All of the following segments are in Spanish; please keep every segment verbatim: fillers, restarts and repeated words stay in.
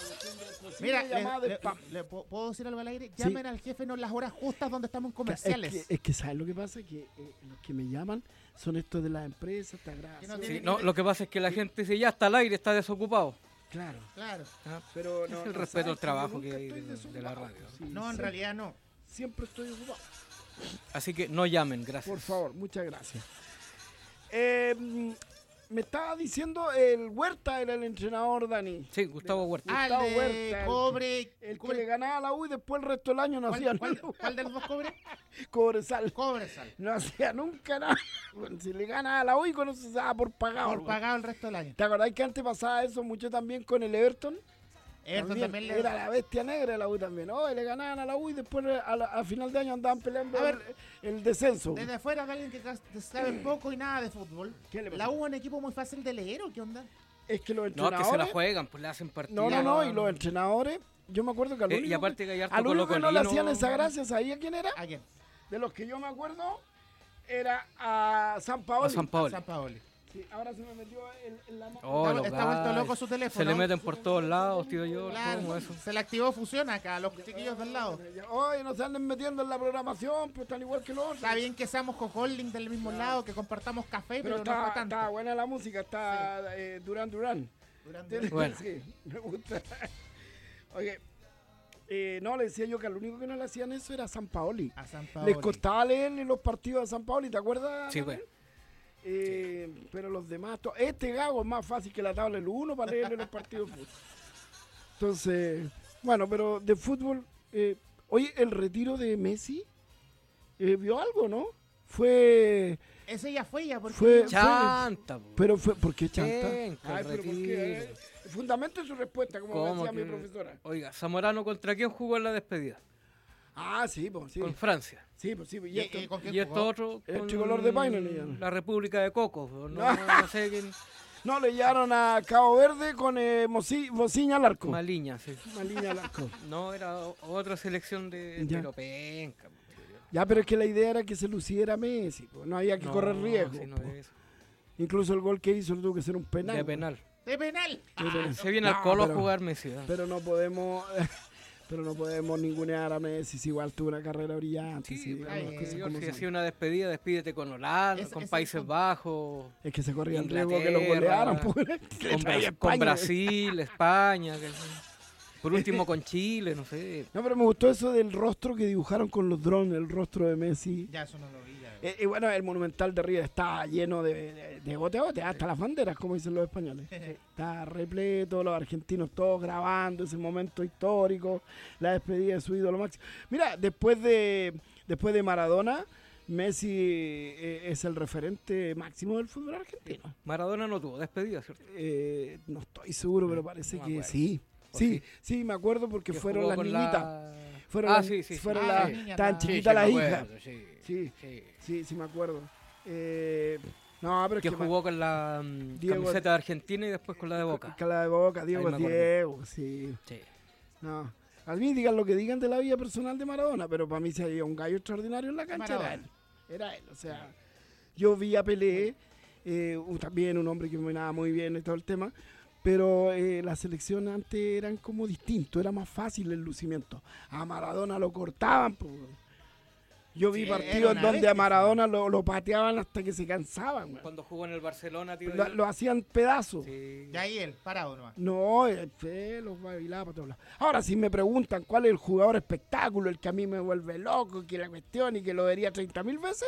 Mira, llamada le, de le, spam. le- ¿puedo puedo decir algo al aire? Llamen al jefe en las horas justas donde estamos en comerciales. Es que, es que ¿sabes lo que pasa? Que eh, los que me llaman son estos de las empresas, esta Que no grasa. tiene- Sí, no, lo que pasa es que la gente dice, ya está al aire, está desocupado. Claro. Claro. Pero Es no, el no respeto sabes al que trabajo yo que nunca hay estoy de- de la desocupado. radio. Sí, No, en siempre- realidad no. Siempre estoy ocupado. Así que no llamen, gracias. Por favor, muchas gracias. Eh, mm, me estaba diciendo el Huerta era el entrenador, Dani. Sí, Gustavo Huerta. Ah, Gustavo el de Huerta, el cobre. El que cobre- le ganaba a la U y después el resto del año no hacía ¿Cuál, nada. cuál, cuál de los dos cobre? Cobresal. Cobre sal. No hacía nunca nada. Bueno, si le gana a la U y con eso se daba por pagado. Por güey. pagado el resto del año. ¿Te acordás que antes pasaba eso mucho también con el Everton? Everton también le- Era la bestia negra de la U también. Oh, le ganaban a la U y después a, la- a final de año andaban peleando A ver, el, el descenso. Desde afuera, de alguien que cas- sabe poco y nada de fútbol. ¿Qué le pasa? ¿La U es un equipo muy fácil de leer o qué onda? Es que los No, entrenadores... que se la juegan, pues le hacen partidos. No, no, no, y los entrenadores, yo me acuerdo que al Eh, único, y aparte que hay harto al único que no le colocolino. hacían esa gracia, ¿sabía quién era? ¿A quién? De los que yo me acuerdo, era a San Paolo. A San Paolo. San Paoli. Sí, ahora se me metió en, en la mano. Oh, Está- los está vuelto gallos. loco su teléfono. Se le meten por todos lados, tío yo. Claro, ¿Cómo eso? se le activó fusión acá a los chiquillos del lado. Oye, no se anden metiendo en la programación, pues están igual que los otros. Está bien que seamos co-holding del mismo lado, que compartamos café, pero, Pero no para está, tanto. está buena la música, está eh, Durán Durán. Durante- Bueno. Sí, me gusta. Oye, eh, no, le decía yo que al único que no le hacían eso era a San Paoli. A San Paoli. Les costaba leerle los partidos a San Paoli, ¿te acuerdas? Sí, Daniel? pues. Eh, Pero los demás, to- este gago es más fácil que la tabla del uno para leerle los partidos de fútbol. Entonces, bueno, pero de fútbol, eh, oye, el retiro de Messi, eh, ¿vio algo, no? Fue, Ese ya fue ya, porque Fue- Chanta, po. pero fue, ¿por qué chanta? Penca, Ay, pero ¿por retiro. qué? Fundamente su respuesta, como ¿Cómo decía mi que- profesora. Oiga, Zamorano, ¿contra quién jugó en la despedida? Ah, sí, pues sí. Con Francia. Sí, pues sí. pues, ¿Y, y esto- y con quién Y esto jugó? otro El con tricolor de Paine le llaman. la República de Coco. No, No. no sé quién. No, le llevaron a Cabo Verde con eh, Moci- Mociña al arco. Maliña, sí. Maliña al arco. No, era o- otra selección de Ya. pero penca, po, tío. Ya, pero es que la idea era que se luciera Messi, pues, no había que No, correr riesgo. sí, no pues. es eso. Incluso el gol que hizo tuvo que ser un penal. De pues. penal. ¡De penal! De penal. Se viene No, al Colo pero- a jugar Messi. ¿eh? Pero no podemos, pero no podemos ningunear a Messi, si igual tuvo una carrera brillante. Sí, sí, pero digamos ay, las cosas señor, como si son. hacía una despedida, despídete con Holanda, Es- con es Países el- Bajos, Es que se corría el riesgo que lo Inglaterra, golearan. Pues, que le con, traía Bra- con España. Brasil, España, que- por último con Chile, no sé. No, pero me gustó eso del rostro que dibujaron con los drones, el rostro de Messi. Ya, eso no lo vi. Ya. Eh, y bueno, el Monumental de River está lleno de, de, de gote a gote, hasta las banderas, como dicen los españoles. Está repleto, los argentinos todos grabando ese momento histórico, la despedida de su ídolo máximo. Mira, después de, después de Maradona, Messi eh, es el referente máximo del fútbol argentino. Maradona no tuvo despedida, ¿cierto? Eh, no estoy seguro, pero parece No me que acuerdo. sí. ¿O Sí, sí? sí, me acuerdo porque Que fueron jugó las con niñitas. la- Fueron ah, las- sí, sí, sí. fueron Ah, las- las niñas, tan ah. Sí, chiquita sí, la me hija. acuerdo, sí, Sí. sí. Sí, sí me acuerdo. Eh, no, pero es Que que jugó con la mm, Diego- camiseta de Argentina y después con la de Boca. Que la de Boca, Diego Ahí es me acordé. Diego, sí. Sí. No. A mí digan lo que digan de la vida personal de Maradona, pero para mí si había un gallo extraordinario en la cancha era él. Maradona. Era él, o sea, yo vi a Pelé, eh, un- también un hombre que me nada muy bien y todo el tema, pero eh, las selecciones antes eran como distintos, era más fácil el lucimiento. A Maradona lo cortaban, pues. Yo vi Sí, era partidos una donde bestia, a Maradona lo, lo pateaban hasta que se cansaban, güey. Cuando jugó en el Barcelona, tío. Lo, lo hacían pedazos. Sí. Ya ahí él, parado nomás. No, el pelo, bailaba para todos lados. Ahora, si me preguntan cuál es el jugador espectáculo, el que a mí me vuelve loco, que la cuestión y que lo vería treinta mil veces,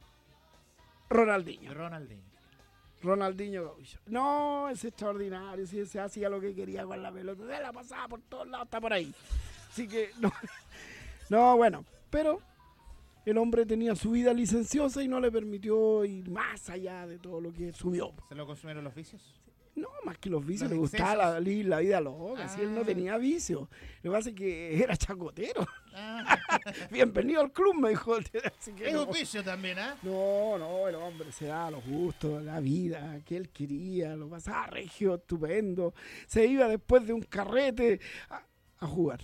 Ronaldinho. Ronaldinho. Ronaldinho Gaucho. No, es extraordinario, si ese hacía lo que quería con la pelota, se la pasaba por todos lados, está por ahí. Así que, no, no bueno, pero el hombre tenía su vida licenciosa y no le permitió ir más allá de todo lo que subió. ¿Se lo consumieron los vicios? No, más que los vicios, Los le gustaba la, excesos. la vida loca, si él no Ah. tenía vicios. Lo que pasa es que era chacotero. Ah, Bienvenido al club, me dijo. Así que es no. un vicio también, ¿ah? no, no, el hombre se daba los gustos, la vida que él quería, lo pasaba regio, estupendo. Se iba después de un carrete a, a jugar.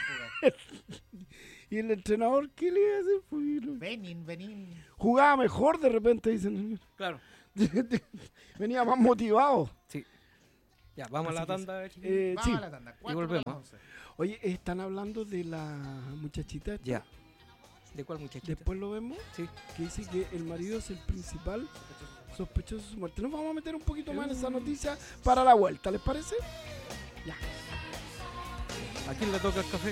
Y el entrenador, ¿qué le iba a hacer? Pues, no. Benin, Benin. Jugaba mejor de repente, dicen. Claro. Venía más motivado. Sí. Ya, vamos Así a la que tanda, chiquillos. Eh, Vamos sí. a la tanda. cuatro volvemos. para las once. Oye, están hablando de la muchachita esta. Ya. ¿De cuál muchachita? Después lo vemos. Sí. Que dice que el marido es el principal sospechoso de su muerte. Nos vamos a meter un poquito más en esa noticia para la vuelta, ¿les parece? Ya. ¿A quién le toca el café?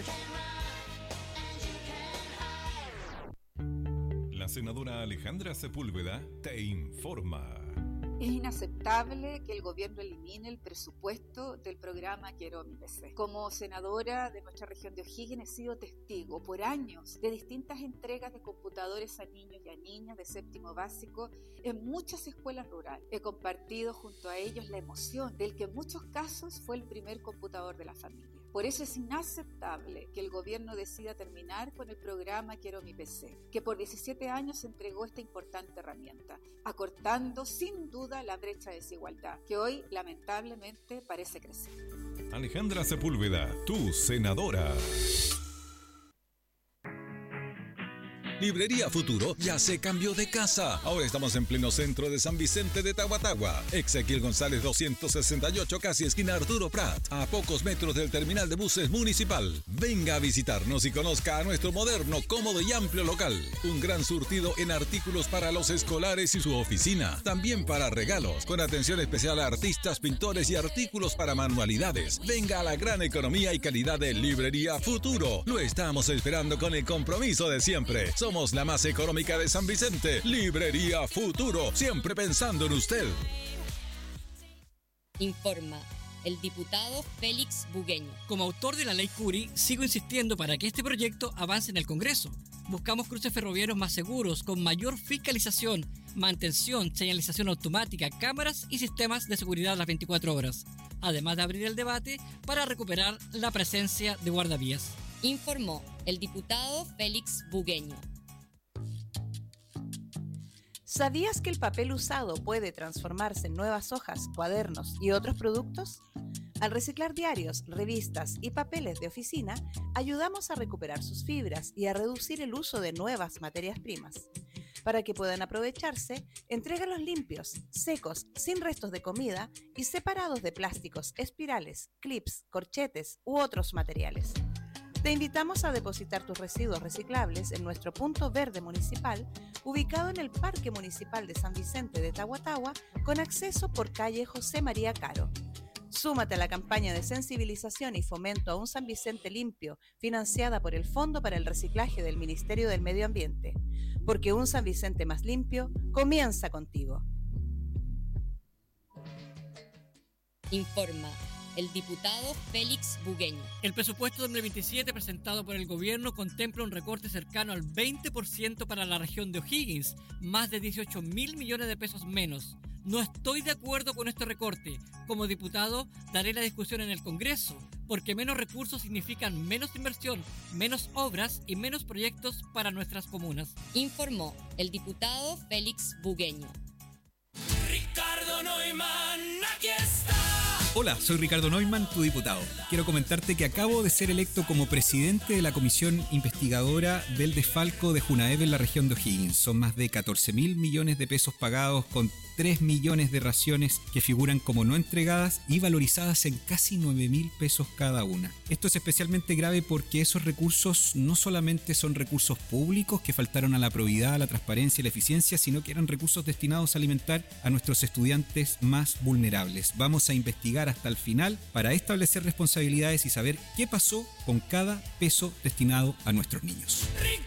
La senadora Alejandra Sepúlveda te informa. Es inaceptable que el gobierno elimine el presupuesto del programa Quiero mi P C. Como senadora de nuestra región de O'Higgins he sido testigo por años de distintas entregas de computadores a niños y a niñas de séptimo básico en muchas escuelas rurales. He compartido junto a ellos la emoción del que en muchos casos fue el primer computador de la familia. Por eso es inaceptable que el gobierno decida terminar con el programa Quiero mi P C, que por diecisiete años entregó esta importante herramienta, acortando sin duda la brecha de desigualdad, que hoy lamentablemente parece crecer. Alejandra Sepúlveda, tu senadora. Librería Futuro ya se cambió de casa. Ahora estamos en pleno centro de San Vicente de Tahuatahua. Ezequiel González doscientos sesenta y ocho, casi esquina Arturo Prat, a pocos metros del terminal de buses municipal. Venga a visitarnos y conozca a nuestro moderno, cómodo y amplio local. Un gran surtido en artículos para los escolares y su oficina. También para regalos, con atención especial a artistas, pintores y artículos para manualidades. Venga a la gran economía y calidad de Librería Futuro. Lo estamos esperando con el compromiso de siempre. Somos la más económica de San Vicente. Librería Futuro, siempre pensando en usted. Informa el diputado Félix Bugueño. Como autor de la ley Curi, sigo insistiendo para que este proyecto avance en el Congreso. Buscamos cruces ferroviarios más seguros, con mayor fiscalización, mantención, señalización automática, cámaras y sistemas de seguridad las veinticuatro horas. Además de abrir el debate para recuperar la presencia de guardavías. Informó el diputado Félix Bugueño. ¿Sabías que el papel usado puede transformarse en nuevas hojas, cuadernos y otros productos? Al reciclar diarios, revistas y papeles de oficina, ayudamos a recuperar sus fibras y a reducir el uso de nuevas materias primas. Para que puedan aprovecharse, entrégalos limpios, secos, sin restos de comida y separados de plásticos, espirales, clips, corchetes u otros materiales. Te invitamos a depositar tus residuos reciclables en nuestro punto verde municipal, ubicado en el Parque Municipal de San Vicente de Tahuatahua, con acceso por calle José María Caro. Súmate a la campaña de sensibilización y fomento a un San Vicente limpio, financiada por el Fondo para el Reciclaje del Ministerio del Medio Ambiente. Porque un San Vicente más limpio comienza contigo. Informa el diputado Félix Bugueño. El presupuesto dos mil veintisiete presentado por el gobierno contempla un recorte cercano al veinte por ciento para la región de O'Higgins, más de dieciocho mil millones de pesos menos. No estoy de acuerdo con este recorte. Como diputado, daré la discusión en el Congreso, porque menos recursos significan menos inversión, menos obras y menos proyectos para nuestras comunas. Informó el diputado Félix Bugueño. Ricardo Neumann, aquí está. Hola, soy Ricardo Neumann, tu diputado. Quiero comentarte que acabo de ser electo como presidente de la comisión investigadora del desfalco de Junaev en la región de O'Higgins. Son más de catorce mil millones de pesos pagados con tres millones de raciones que figuran como no entregadas y valorizadas en casi nueve mil pesos cada una. Esto es especialmente grave porque esos recursos no solamente son recursos públicos que faltaron a la probidad, a la transparencia y la eficiencia, sino que eran recursos destinados a alimentar a nuestros estudiantes más vulnerables. Vamos a investigar hasta el final para establecer responsabilidades y saber qué pasó con cada peso destinado a nuestros niños.